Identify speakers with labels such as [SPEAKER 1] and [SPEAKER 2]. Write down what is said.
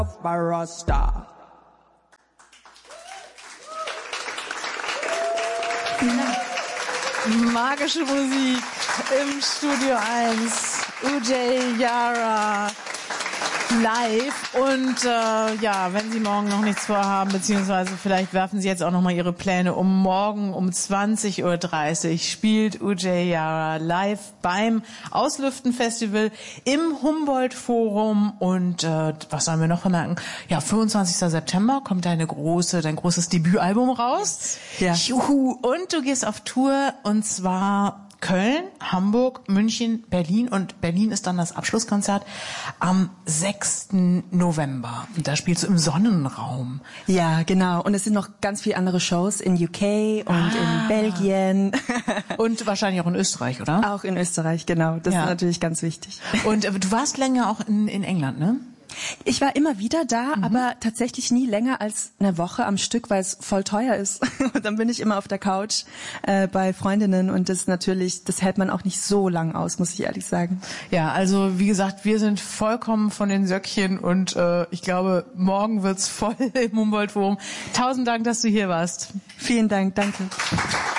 [SPEAKER 1] Barasta.
[SPEAKER 2] Magische Musik im Studio 1. Ujay Yara live. Und wenn Sie morgen noch nichts vorhaben, beziehungsweise vielleicht werfen Sie jetzt auch noch mal Ihre Pläne um. Morgen um 20:30 Uhr spielt Ujay Yara live beim Auslüften-Festival im Humboldt-Forum. Und was sollen wir noch vermerken? Ja, 25. September kommt dein großes Debütalbum raus.
[SPEAKER 1] Ja.
[SPEAKER 2] Juhu. Und du gehst auf Tour, und zwar Köln, Hamburg, München, Berlin, und Berlin ist dann das Abschlusskonzert am 6. November. Und da spielst du im Sonnenraum.
[SPEAKER 1] Ja, genau. Und es sind noch ganz viele andere Shows in UK und in Belgien.
[SPEAKER 2] Und wahrscheinlich auch in Österreich, oder?
[SPEAKER 1] Auch in Österreich, genau. Das ist natürlich ganz wichtig.
[SPEAKER 2] Und du warst länger auch in England, ne?
[SPEAKER 1] Ich war immer wieder da, aber tatsächlich nie länger als eine Woche am Stück, weil es voll teuer ist. Und dann bin ich immer auf der Couch bei Freundinnen, und das hält man auch nicht so lang aus, muss ich ehrlich sagen.
[SPEAKER 2] Ja, also wie gesagt, wir sind vollkommen von den Söckchen, und ich glaube, morgen wird's voll im Humboldt-Forum. 1000 Dank, dass du hier warst.
[SPEAKER 1] Vielen Dank, danke.